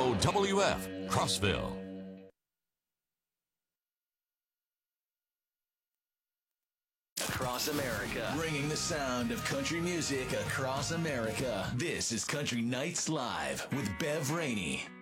WWF, Crossville. Across America, bringing the sound of country music across America. This is Country Nights Live with Bev Rainey.